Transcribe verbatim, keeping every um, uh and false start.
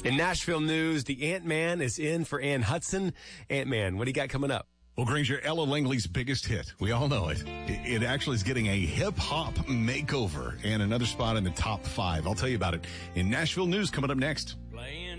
In Nashville news, the Ant-Man is in for Ann Hudson. Ant-Man, what do you got coming up? Well, Granger, Ella Langley's biggest hit. We all know it. It, it actually is getting a hip-hop makeover and another spot in the top five. I'll tell you about it in Nashville news coming up next.